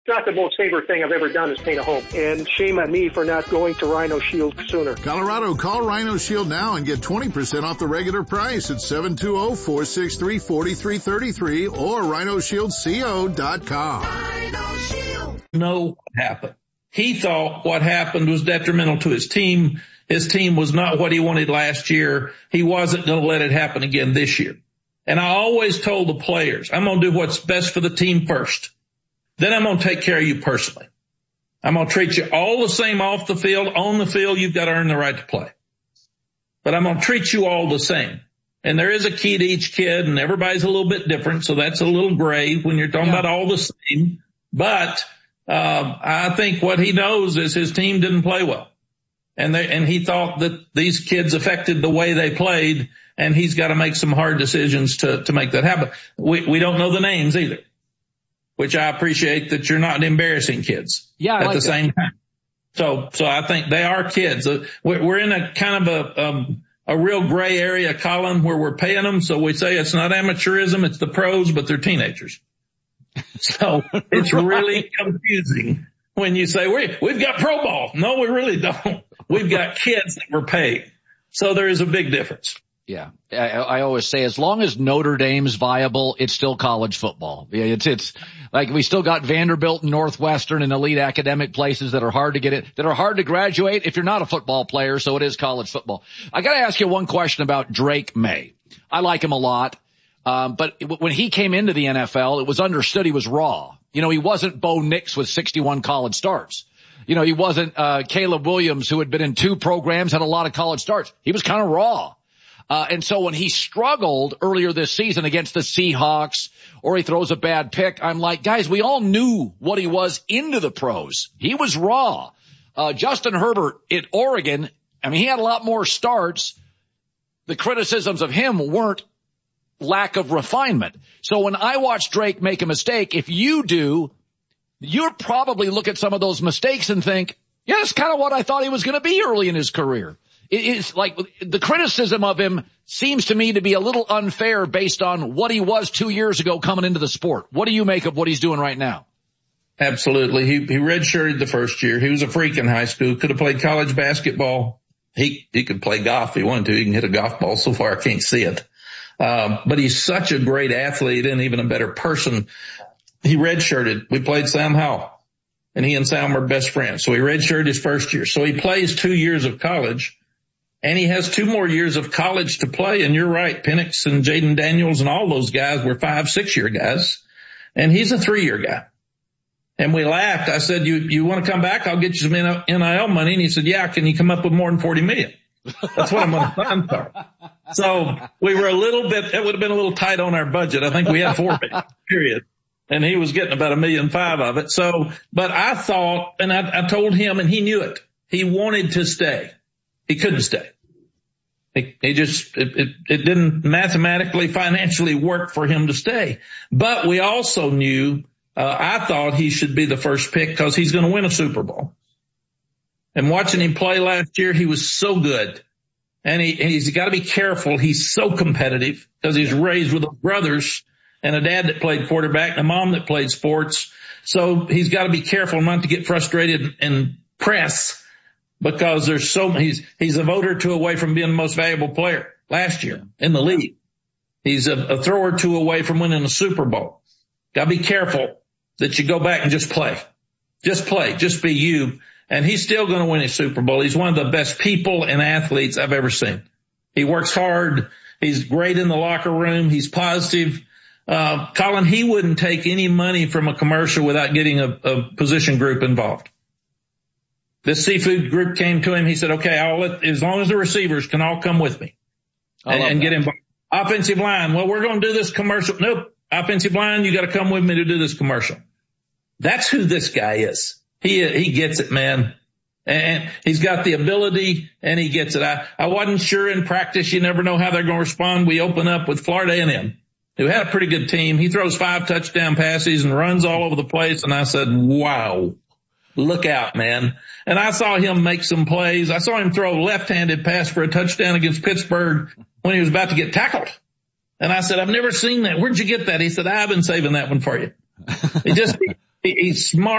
not the most favorite thing I've ever done is paint a home. And shame on me for not going to Rhino Shield sooner. Colorado, call Rhino Shield now and get 20% off the regular price at 720-463-4333 or rhinoshieldco.com. Rhino Shield. Know what happened. He thought what happened was detrimental to his team. His team was not what he wanted last year. He wasn't going to let it happen again this year. And I always told the players, I'm going to do what's best for the team first. Then I'm going to take care of you personally. I'm going to treat you all the same off the field. On the field, you've got to earn the right to play. But I'm going to treat you all the same. And there is a key to each kid, and everybody's a little bit different, so that's a little gray when you're talking about all the same. But I think what he knows is his team didn't play well. And he thought that these kids affected the way they played, and he's got to make some hard decisions to make that happen. We don't know the names either, which I appreciate that you're not embarrassing kids at the same time. So I think they are kids. We're in a kind of a real gray area, Colin, where we're paying them. So we say it's not amateurism, it's the pros, but they're teenagers. So it's really confusing when you say we've got pro ball. No, we really don't. We've got kids that we're paying. So there is a big difference. Yeah. I always say as long as Notre Dame's viable, it's still college football. Yeah, it's like we still got Vanderbilt and Northwestern and elite academic places that are hard to get in, that are hard to graduate if you're not a football player. So it is college football. I got to ask you one question about Drake May. I like him a lot. But when he came into the NFL, it was understood he was raw. You know, he wasn't Bo Nix with 61 college starts. You know, he wasn't Caleb Williams, who had been in 2 programs, had a lot of college starts. He was kind of raw. And so when he struggled earlier this season against the Seahawks, or he throws a bad pick, I'm like, guys, we all knew what he was into the pros. He was raw. Justin Herbert at Oregon, I mean, he had a lot more starts. The criticisms of him weren't lack of refinement. So when I watch Drake make a mistake, if you do, you'll probably look at some of those mistakes and think, yeah, that's kind of what I thought he was going to be early in his career. It's like the criticism of him seems to me to be a little unfair based on what he was 2 years ago coming into the sport. What do you make of what he's doing right now? Absolutely. He redshirted the first year. He was a freak in high school, could have played college basketball. He could play golf if he wanted to. He can hit a golf ball. So far, I can't see it. But he's such a great athlete and even a better person. He redshirted. We played Sam Howell, and he and Sam were best friends. So he redshirted his first year. So he plays 2 years of college, and he has 2 more years of college to play. And you're right, Penix and Jaden Daniels and all those guys were 5-6 year guys, and he's a 3-year guy. And we laughed. I said, you want to come back? I'll get you some NIL money. And he said, yeah, can you come up with more than $40 million? That's what I'm going to sign for. So we were it would have been a little tight on our budget. I think we had $4 million, period. And he was getting about $1.5 million of it. So, but I thought, and I told him, and he knew it. He wanted to stay. He couldn't stay. It didn't mathematically, financially work for him to stay. But we also knew, I thought he should be the first pick because he's going to win a Super Bowl. And watching him play last year, he was so good. And he's got to be careful. He's so competitive because he's raised with brothers and a dad that played quarterback and a mom that played sports. So he's got to be careful not to get frustrated and press because he's a vote or two away from being the most valuable player last year in the league. He's a throw or two away from winning a Super Bowl. Got to be careful that you go back and just play. Just play. Just be you. And he's still going to win a Super Bowl. He's one of the best people and athletes I've ever seen. He works hard. He's great in the locker room. He's positive. Colin, he wouldn't take any money from a commercial without getting a position group involved. This seafood group came to him. He said, okay, as long as the receivers can all come with me and get involved. Offensive line. Well, we're going to do this commercial. Nope. Offensive line. You got to come with me to do this commercial. That's who this guy is. He gets it, man. And he's got the ability and he gets it. I wasn't sure in practice. You never know how they're going to respond. We open up with Florida A&M, who had a pretty good team. He throws 5 touchdown passes and runs all over the place. And I said, wow, look out, man. And I saw him make some plays. I saw him throw a left-handed pass for a touchdown against Pittsburgh when he was about to get tackled. And I said, I've never seen that. Where'd you get that? He said, I've been saving that one for you. He's smart.